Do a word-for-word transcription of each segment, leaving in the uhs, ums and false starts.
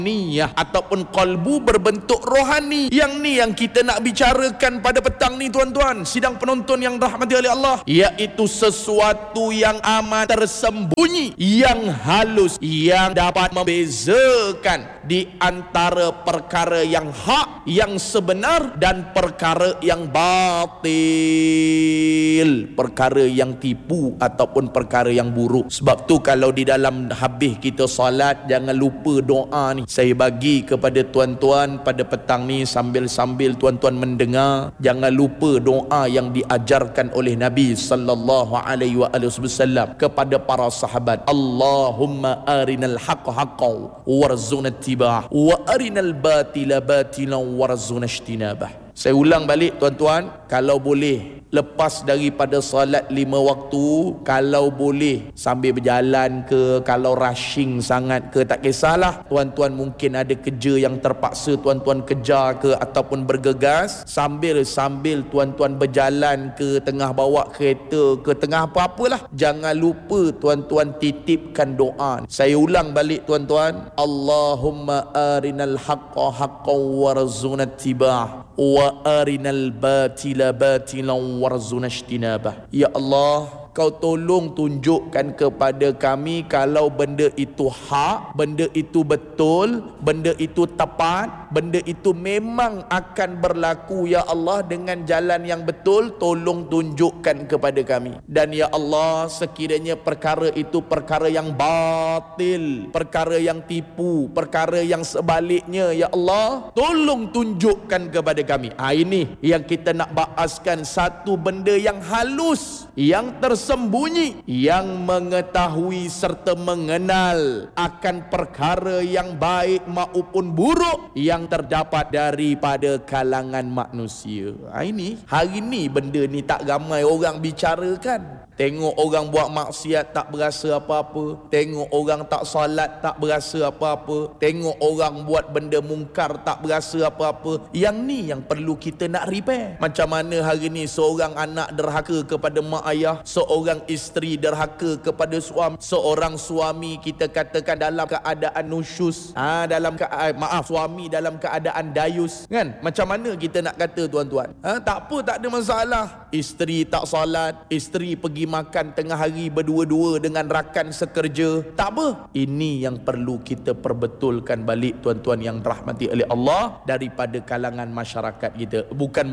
niyah ataupun qalbu berbentuk rohani. Yang ni yang kita nak bicarakan pada petang ni tuan-tuan, sidang penonton yang rahmati oleh Allah, iaitu sesuatu yang amat tersembunyi, yang halus, yang dapat membezakan di antara perkara yang hak, yang sebenar, dan perkara yang batil, perkara yang tipu ataupun perkara yang buruk. Sebab tu kalau di dalam habis kita salat, jangan lupa doa ni. Saya bagi kepada tuan-tuan pada petang ni, sambil-sambil tuan-tuan mendengar, jangan lupa doa yang diajarkan oleh Nabi sallallahu alaihi wasallam kepada para sahabat. Allahumma arinal haqqa haqqan warzuqna ittiba'ah wa arinal batila batilan warzuqna ijtinabah. Saya ulang balik tuan-tuan, kalau boleh lepas daripada salat lima waktu, kalau boleh sambil berjalan ke, kalau rushing sangat ke, tak kisahlah. Tuan-tuan mungkin ada kerja yang terpaksa tuan-tuan kejar ke, ataupun bergegas, sambil-sambil tuan-tuan berjalan ke, tengah bawa kereta ke, tengah apa-apalah, jangan lupa tuan-tuan titipkan doa. Saya ulang balik tuan-tuan, Allahumma arinal haqqa haqqan warzuqna ittiba'ah wa arinal batila batilan warzuqna ijtinabah. Ya Allah, Kau tolong tunjukkan kepada kami kalau benda itu hak, benda itu betul, benda itu tepat, benda itu memang akan berlaku ya Allah dengan jalan yang betul, tolong tunjukkan kepada kami. Dan ya Allah, sekiranya perkara itu perkara yang batil, perkara yang tipu, perkara yang sebaliknya, ya Allah, tolong tunjukkan kepada kami. Ha, ini yang kita nak bahaskan, satu benda yang halus, yang tersembunyi, yang mengetahui serta mengenal akan perkara yang baik maupun buruk yang terdapat daripada kalangan manusia. Ha, ini hari ni benda ni tak ramai orang bicarakan. Tengok orang buat maksiat tak berasa apa-apa, tengok orang tak salat tak berasa apa-apa, tengok orang buat benda mungkar tak berasa apa-apa. Yang ni yang perlu kita nak repair. Macam mana hari ni seorang anak derhaka kepada mak ayah, seorang isteri derhaka kepada suami, seorang suami kita katakan dalam keadaan nusyus, ha, dalam ke, maaf suami dalam keadaan dayus, kan? Macam mana kita nak kata tuan-tuan? Ha, tak apa, tak ada masalah. Isteri tak salat, isteri pergi makan tengah hari berdua-dua dengan rakan sekerja, tak apa. Ini yang perlu kita perbetulkan balik tuan-tuan yang rahmati oleh Allah daripada kalangan masyarakat kita. Bukan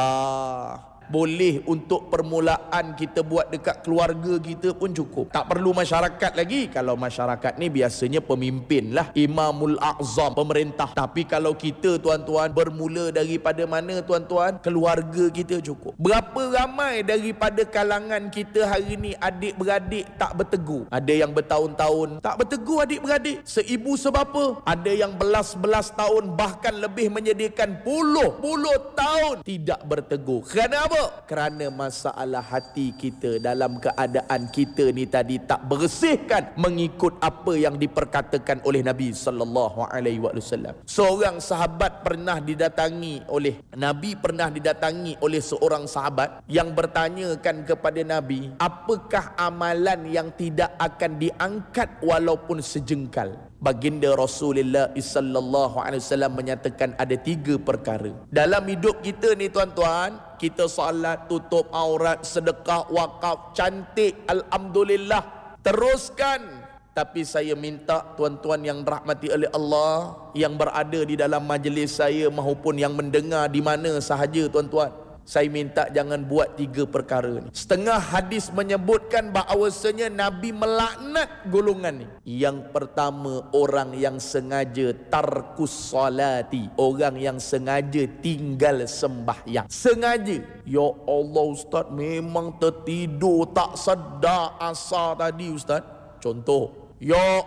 mudah. Boleh untuk permulaan kita buat dekat keluarga kita pun cukup, tak perlu masyarakat lagi. Kalau masyarakat ni biasanya pemimpin lah, Imamul A'zam, pemerintah. Tapi kalau kita tuan-tuan, bermula daripada mana tuan-tuan? Keluarga kita cukup. Berapa ramai daripada kalangan kita hari ni adik-beradik tak bertegur? Ada yang bertahun-tahun tak bertegur adik-beradik, seibu sebapa. Ada yang belas-belas tahun, bahkan lebih menyediakan puluh-puluh tahun tidak bertegur. Kerana apa? Kerana masalah hati kita dalam keadaan kita ni tadi tak bersihkan mengikut apa yang diperkatakan oleh Nabi sallallahu alaihi wasallam. Seorang sahabat pernah didatangi oleh Nabi, pernah didatangi oleh seorang sahabat yang bertanyakan kepada Nabi, apakah amalan yang tidak akan diangkat walaupun sejengkal? Baginda Rasulullah sallallahu alaihi wasallam menyatakan ada tiga perkara dalam hidup kita ni tuan-tuan. Kita salat, tutup aurat, sedekah, wakaf, cantik, alhamdulillah, teruskan. Tapi saya minta tuan-tuan yang rahmati oleh Allah, yang berada di dalam majlis saya maupun yang mendengar di mana sahaja tuan-tuan, saya minta jangan buat tiga perkara ni. Setengah hadis menyebutkan bahawasanya Nabi melaknat golongan ni. Yang pertama, orang yang sengaja tarkus salati, orang yang sengaja tinggal sembahyang. Sengaja. Ya Allah Ustaz, memang tertidur tak sedar asar tadi Ustaz. Contoh, ya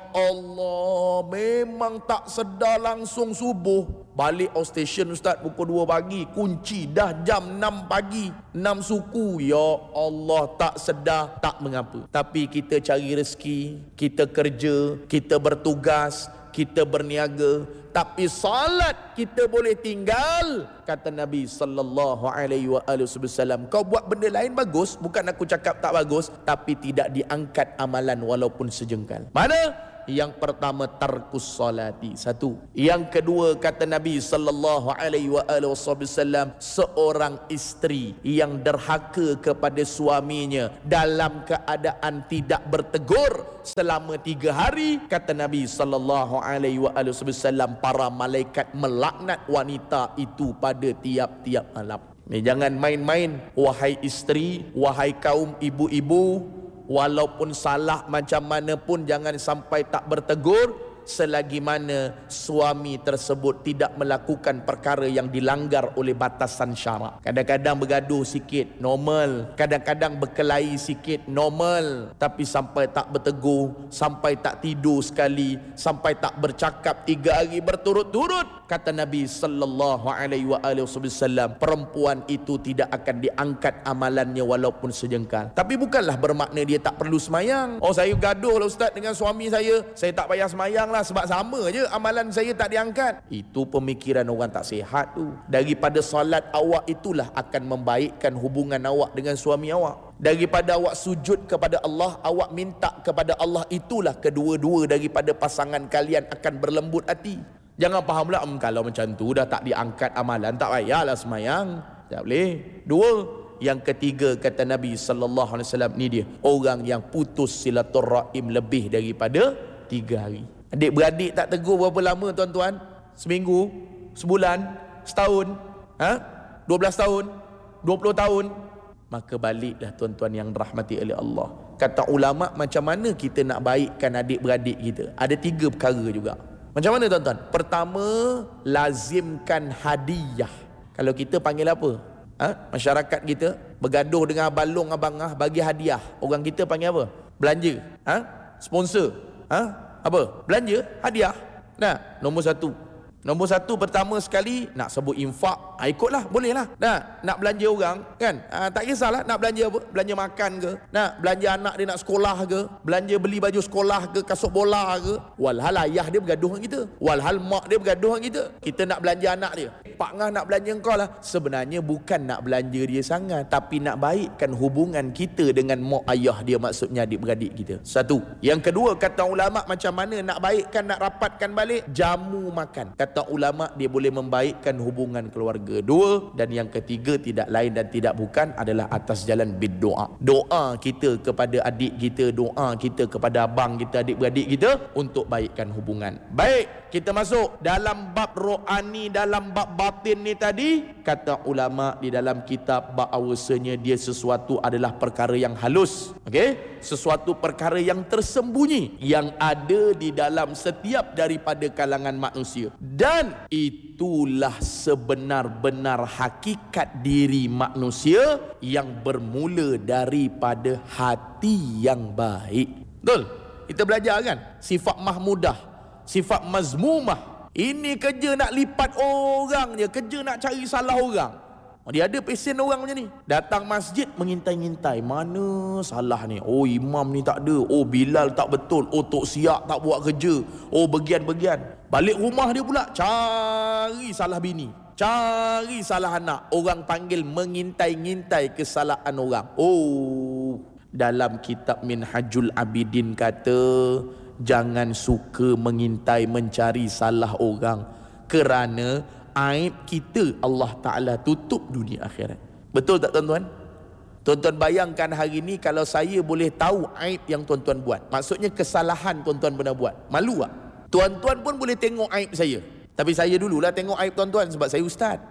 Allah, memang tak sedar langsung subuh. Balik outstation Ustaz pukul dua pagi, kunci dah jam enam pagi, enam suku. Ya Allah, tak sedar, tak mengapa. Tapi kita cari rezeki, kita kerja, kita bertugas, kita berniaga, tapi salat kita boleh tinggal. Kata Nabi sallallahu alaihi wasallam, kau buat benda lain bagus, bukan aku cakap tak bagus, tapi tidak diangkat amalan walaupun sejengkal. Mana? Yang pertama tarkus salati, satu. Yang kedua kata Nabi sallallahu alaihi wasallam, seorang isteri yang derhaka kepada suaminya dalam keadaan tidak bertegur selama tiga hari, kata Nabi sallallahu alaihi wasallam, para malaikat melaknat wanita itu pada tiap-tiap malam. Ni jangan main-main wahai isteri, wahai kaum ibu-ibu, walaupun salah macam mana pun jangan sampai tak bertegur selagi mana suami tersebut tidak melakukan perkara yang dilanggar oleh batasan syarak. Kadang-kadang bergaduh sikit, normal. Kadang-kadang berkelahi sikit, normal. Tapi sampai tak bertegur, sampai tak tidur sekali, sampai tak bercakap tiga hari berturut-turut, kata Nabi sallallahu alaihi wasallam, perempuan itu tidak akan diangkat amalannya walaupun sejengkal. Tapi bukanlah bermakna dia tak perlu semayang. Oh, saya gaduh lah ustaz dengan suami saya, saya tak payah semayang lah sebab sama je amalan saya tak diangkat. Itu pemikiran orang tak sihat tu. Daripada solat awak itulah akan membaikkan hubungan awak dengan suami awak. Daripada awak sujud kepada Allah, awak minta kepada Allah, itulah kedua-dua daripada pasangan kalian akan berlembut hati. Jangan faham pula, hmm, kalau macam tu dah tak diangkat amalan, tak payahlah semayang. Tak boleh. Dua. Yang ketiga kata Nabi sallallahu alaihi wasallam, ni dia orang yang putus silaturrahim lebih daripada tiga hari. Adik-beradik tak tegur berapa lama tuan-tuan? Seminggu, sebulan, setahun, ha? dua belas tahun, dua puluh tahun. Maka baliklah tuan-tuan yang rahmati oleh Allah. Kata ulama, macam mana kita nak baikkan adik-beradik kita? Ada tiga perkara juga. Macam mana tuan-tuan? Pertama, lazimkan hadiah. Kalau kita panggil apa? Ha? Masyarakat kita bergaduh dengan abang long, abang ah, bagi hadiah. Orang kita panggil apa? Belanja. Ha? Sponsor. Ha? Apa? Belanja, hadiah. Nah, nombor satu. Nombor satu pertama sekali nak sebut infak, ha, ikutlah, bolehlah. Nah, nak belanja orang kan, ha, tak kisahlah nak belanja apa, belanja makan ke, nak belanja anak dia nak sekolah ke, belanja beli baju sekolah ke, kasut bola ke. Walhal ayah dia bergaduh dengan kita, walhal mak dia bergaduh dengan kita, kita nak belanja anak dia. Pak Ngah nak belanja engkau lah. Sebenarnya bukan nak belanja dia sangat, tapi nak baikkan hubungan kita dengan mak ayah dia, maksudnya adik-beradik kita. Satu. Yang kedua kata ulama, macam mana nak baikkan, nak rapatkan balik? Jamu makan. Kata ulama, dia boleh membaikkan hubungan keluarga. Dua. Dan yang ketiga tidak lain dan tidak bukan adalah atas jalan berdoa. Doa kita kepada adik kita, doa kita kepada abang kita, adik-beradik kita untuk baikkan hubungan. Baik, kita masuk dalam bab rohani, dalam bab batin ni tadi. Kata ulama di dalam kitab, bahawasanya dia sesuatu adalah perkara yang halus, okey, sesuatu perkara yang tersembunyi yang ada di dalam setiap daripada kalangan manusia. Dan itulah sebenar-benar hakikat diri manusia yang bermula daripada hati yang baik. Betul? Kita belajar kan? Sifat mahmudah, sifat mazmumah. Ini kerja nak lipat orang je, kerja nak cari salah orang. Dia ada pesen orang macam ni. Datang masjid mengintai-ngintai, mana salah ni? Oh, imam ni tak ada. Oh, Bilal tak betul. Oh, Tok Siak tak buat kerja. Oh, bagian-bagian. Balik rumah dia pula cari salah bini, cari salah anak. Orang panggil mengintai-ngintai kesalahan orang. Oh, dalam kitab Minhajul Abidin kata, jangan suka mengintai mencari salah orang, kerana aib kita Allah Ta'ala tutup dunia akhirat. Betul tak tuan-tuan? Tuan-tuan bayangkan hari ni kalau saya boleh tahu aib yang tuan-tuan buat, maksudnya kesalahan tuan-tuan pernah buat, malu tak? Tuan-tuan pun boleh tengok aib saya, tapi saya dululah tengok aib tuan-tuan sebab saya ustaz.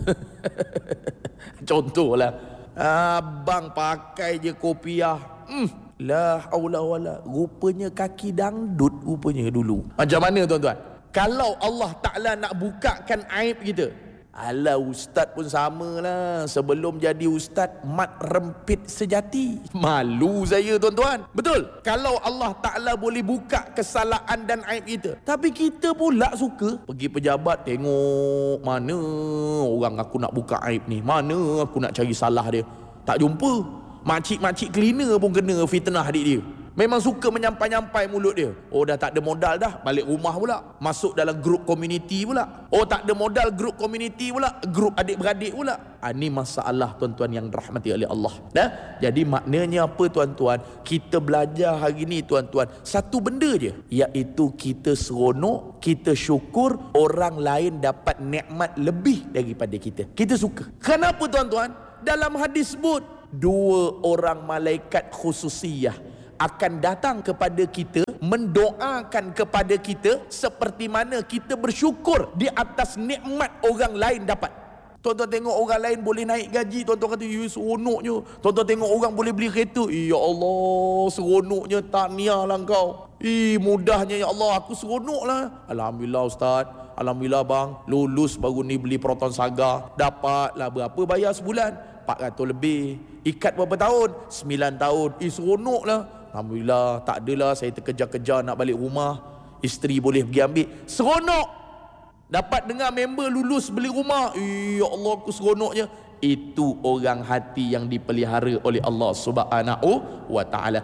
Contohlah, abang pakai je kopiah, hmm, la haula wala, rupanya kaki dangdut rupanya dulu. Macam mana tuan-tuan? Kalau Allah Ta'ala nak bukakan aib kita, alah, ustaz pun samalah, sebelum jadi ustaz mat rempit sejati. Malu saya tuan-tuan. Betul? Kalau Allah Ta'ala boleh buka kesalahan dan aib kita, tapi kita pula suka pergi pejabat, tengok mana orang aku nak buka aib ni, mana aku nak cari salah dia, tak jumpa. Makcik-makcik cleaner pun kena fitnah adik dia. Memang suka menyampai-nyampai mulut dia. Oh dah tak ada modal dah, balik rumah pula, masuk dalam grup community pula. Oh tak ada modal, grup community pula, grup adik-beradik pula. Ha, ini masalah tuan-tuan yang dirahmati oleh Allah. Dah? Jadi maknanya apa tuan-tuan? Kita belajar hari ni tuan-tuan, satu benda je, iaitu kita seronok, kita syukur orang lain dapat nikmat lebih daripada kita. Kita suka. Kenapa tuan-tuan? Dalam hadis sebut, dua orang malaikat khususiyah akan datang kepada kita, mendoakan kepada kita seperti mana kita bersyukur di atas nikmat orang lain dapat. Tuan-tuan tengok orang lain boleh naik gaji, tuan-tuan kata, ya seronoknya. Tuan-tuan tengok orang boleh beli kereta, ya Allah seronoknya, tahniah lah kau. Eh mudahnya ya Allah, aku seronok lah. Alhamdulillah Ustaz, alhamdulillah bang, lulus baru ni beli Proton Saga, dapatlah berapa bayar sebulan? empat ratus lebih. Ikat berapa tahun? sembilan tahun. Eh seronok lah. Alhamdulillah, tak adalah saya terkejar-kejar nak balik rumah, isteri boleh pergi ambil. Seronok. Dapat dengar member lulus beli rumah, eh, ya Allah aku seronoknya. Itu orang hati yang dipelihara oleh Allah Subhanahu wa ta'ala.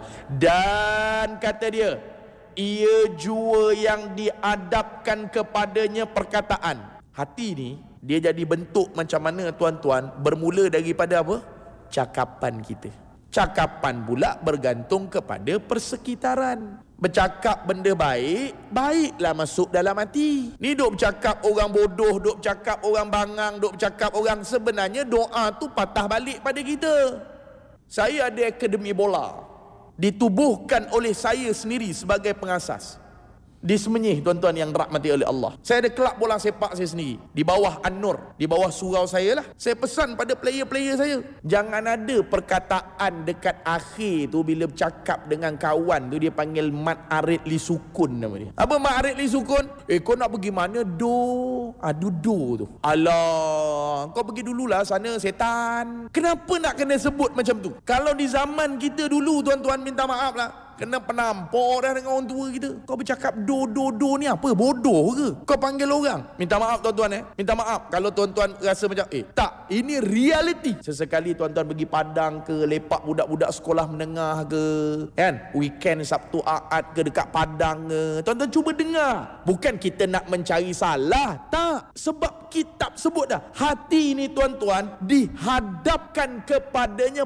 Dan kata dia, ia jua yang diadapkan kepadanya perkataan. Hati ni dia jadi bentuk macam mana tuan-tuan? Bermula daripada apa? Cakapan kita. Cakapan pula bergantung kepada persekitaran. Bercakap benda baik, baiklah masuk dalam hati. Ni duk bercakap orang bodoh, duk bercakap orang bangang, duk bercakap orang, sebenarnya doa tu patah balik pada kita. Saya ada akademi bola, ditubuhkan oleh saya sendiri sebagai pengasas di Semenyih, tuan-tuan yang dirahmati oleh Allah. Saya ada kelab bola sepak saya sendiri di bawah An-Nur, di bawah surau saya lah. Saya pesan pada player-player saya, jangan ada perkataan dekat akhir tu bila bercakap dengan kawan tu dia panggil mat arid li sukun nama dia. Apa mat arid li sukun? Eh kau nak pergi mana? Do. Aduh do tu. Alah, kau pergi dululah sana setan. Kenapa nak kena sebut macam tu? Kalau di zaman kita dulu tuan-tuan, minta maaf lah, kena penampor dah dengan orang tua kita. Kau bercakap do do do ni apa? Bodoh ke? Kau panggil orang. Minta maaf tuan-tuan eh. Minta maaf kalau tuan-tuan rasa macam eh tak, ini reality. Sesekali tuan-tuan pergi Padang ke, lepak budak-budak sekolah menengah ke, kan? Weekend Sabtu Ahad ke dekat Padang ke. Tuan-tuan cuba dengar. Bukan kita nak mencari salah, tak. Sebab kitab sebut dah, hati ni tuan-tuan dihadapkan kepadanya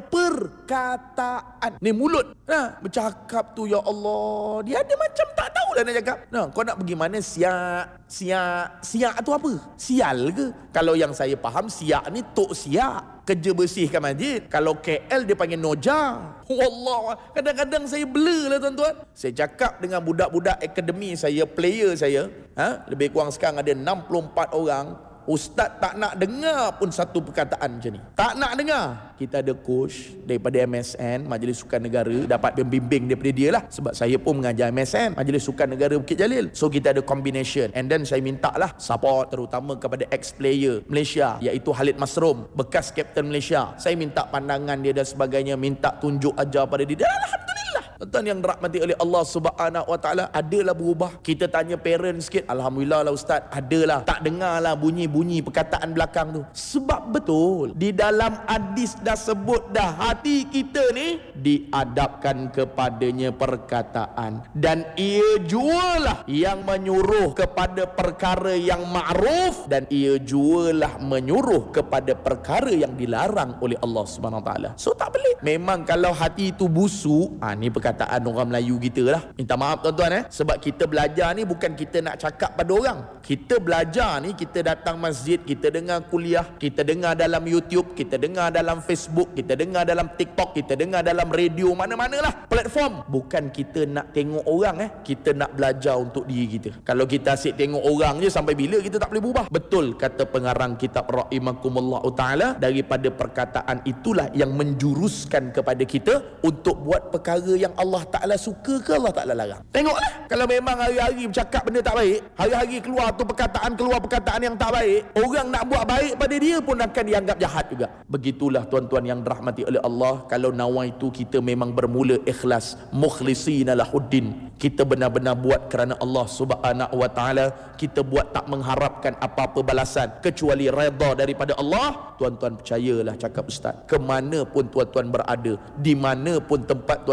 perkataan. Ni mulut. Nah, bercakap tu ya Allah, dia ada macam tak tahu dah nak cakap. Nah, kau nak pergi mana? Siak, siak, siak tu apa? Sial ke? Kalau yang saya faham, siak ni tok siak, kerja bersihkan masjid. Kalau K L dia panggil noja. Wallah, kadang-kadang saya blur lah tuan-tuan. Saya cakap dengan budak-budak akademi saya, player saya, ha? Lebih kurang sekarang ada enam puluh empat orang. Ustaz tak nak dengar pun satu perkataan macam ni. Tak nak dengar. Kita ada coach daripada M S N, Majlis Sukan Negara, dapat pembimbing daripada dia lah. Sebab saya pun mengajar M S N, Majlis Sukan Negara Bukit Jalil. So kita ada combination. And then saya minta lah support terutama kepada ex-player Malaysia, iaitu Khalid Masrum, bekas Kapten Malaysia. Saya minta pandangan dia dan sebagainya, minta tunjuk ajar pada dia. Dan alhamdulillah, tuan-tuan yang dirahmati oleh Allah Subhanahu wa ta'ala, adalah berubah. Kita tanya parent sikit, alhamdulillah lah Ustaz, adalah. Tak dengar lah bunyi-bunyi perkataan belakang tu. Sebab betul, di dalam hadis dah sebut dah, hati kita ni diadapkan kepadanya perkataan. Dan ia jualah yang menyuruh kepada perkara yang ma'ruf, dan ia jualah menyuruh kepada perkara yang dilarang oleh Allah Subhanahu wa ta'ala. So tak boleh. Memang kalau hati itu busuk, ha, ni perkataan orang Melayu kita lah. Minta maaf tuan-tuan eh. Sebab kita belajar ni bukan kita nak cakap pada orang. Kita belajar ni, kita datang masjid, kita dengar kuliah, kita dengar dalam YouTube, kita dengar dalam Facebook, kita dengar dalam TikTok, kita dengar dalam radio, mana-mana lah platform. Bukan kita nak tengok orang eh. Kita nak belajar untuk diri kita. Kalau kita asyik tengok orang je, sampai bila kita tak boleh berubah? Betul kata pengarang kitab rahimakumullah ta'ala, daripada perkataan itulah yang menjuruskan kepada kita untuk buat perkara yang Allah Ta'ala suka ke Allah Ta'ala larang. Tengoklah, kalau memang hari-hari bercakap benda tak baik, hari-hari keluar tu perkataan, keluar perkataan yang tak baik, orang nak buat baik pada dia pun akan dianggap jahat juga. Begitulah tuan-tuan yang dirahmati oleh Allah. Kalau nawaitu kita memang bermula ikhlas, mukhlisina lahuddin, kita benar-benar buat kerana Allah Subhanahu wa ta'ala, kita buat tak mengharapkan apa-apa balasan kecuali redha daripada Allah. Tuan-tuan percayalah cakap Ustaz, ke mana pun tuan-tuan berada, di mana pun tempat tuan-tuan kerja,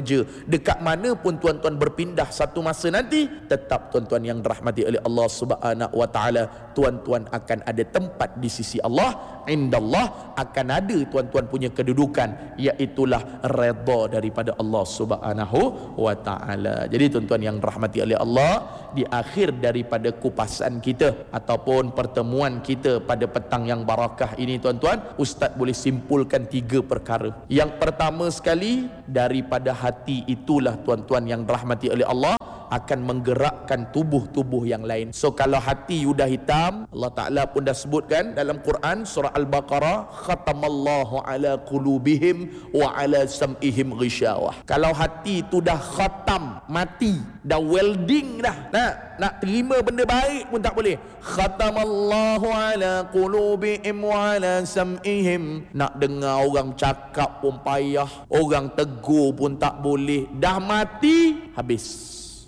bekerja, dekat mana pun tuan-tuan berpindah satu masa nanti, tetap tuan-tuan yang dirahmati oleh Allah Subhanahu wa taala, tuan-tuan akan ada tempat di sisi Allah. Indallah akan ada tuan-tuan punya kedudukan, iaitulah redha daripada Allah Subhanahu wa taala. Jadi tuan-tuan yang dirahmati oleh Allah, di akhir daripada kupasan kita ataupun pertemuan kita pada petang yang barakah ini tuan-tuan, ustaz boleh simpulkan tiga perkara. Yang pertama sekali, daripada hati itulah tuan-tuan yang dirahmati oleh Allah akan menggerakkan tubuh-tubuh yang lain. So kalau hati sudah hitam, Allah Ta'ala pun dah sebutkan dalam Quran surah Al-Baqarah, khatamallahu ala qulubihim wa ala sam'ihim ghishawah. Kalau hati itu dah khatam, mati, dah welding dah, nak nak terima benda baik pun tak boleh. Khatamallahu ala qulubihim wa ala sam'ihim. Nak dengar orang cakap pun payah, orang tegur pun tak boleh. Dah mati, habis.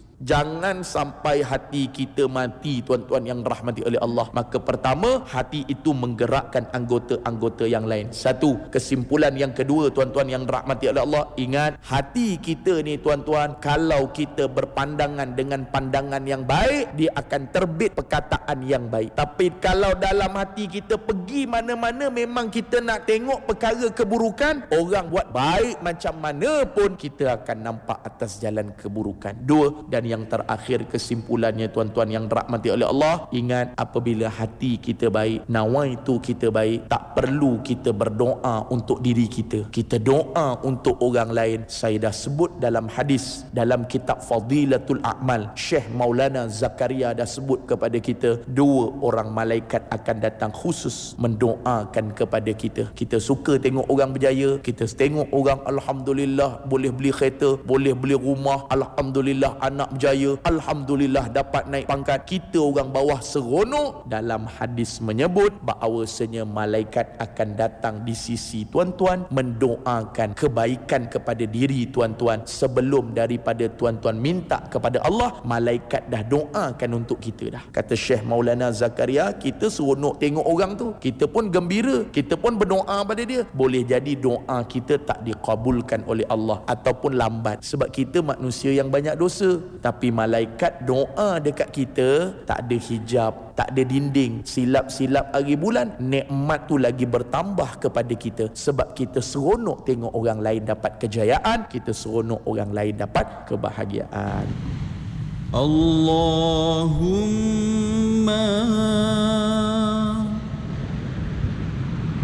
Jangan sampai hati kita mati tuan-tuan yang rahmati oleh Allah. Maka pertama, hati itu menggerakkan anggota-anggota yang lain. Satu, kesimpulan yang kedua tuan-tuan yang rahmati oleh Allah, ingat hati kita ni tuan-tuan, kalau kita berpandangan dengan pandangan yang baik, dia akan terbit perkataan yang baik. Tapi kalau dalam hati kita pergi mana-mana memang kita nak tengok perkara keburukan, orang buat baik macam mana pun kita akan nampak atas jalan keburukan. Dua, dan yang terakhir kesimpulannya tuan-tuan yang dirahmati oleh Allah, ingat apabila hati kita baik, nawaitu kita baik, tak perlu kita berdoa untuk diri kita, kita doa untuk orang lain. Saya dah sebut dalam hadis dalam kitab Fadilatul A'mal, Syekh Maulana Zakaria dah sebut kepada kita, dua orang malaikat akan datang khusus mendoakan kepada kita. Kita suka tengok orang berjaya, kita tengok orang alhamdulillah boleh beli kereta, boleh beli rumah, alhamdulillah anak berjaya, alhamdulillah dapat naik pangkat, kita orang bawah seronok. Dalam hadis menyebut bahawasanya malaikat akan datang di sisi tuan-tuan mendoakan kebaikan kepada diri tuan-tuan. Sebelum daripada tuan-tuan minta kepada Allah, malaikat dah doakan untuk kita dah. Kata Syekh Maulana Zakaria, kita seronok tengok orang tu, kita pun gembira, kita pun berdoa pada dia. Boleh jadi doa kita tak dikabulkan oleh Allah ataupun lambat, sebab kita manusia yang banyak dosa. Tapi malaikat doa dekat kita, tak ada hijab, tak ada dinding, silap-silap hari bulan, nikmat tu lagi bertambah kepada kita, sebab kita seronok tengok orang lain dapat kejayaan, kita seronok orang lain dapat kebahagiaan. Allahumma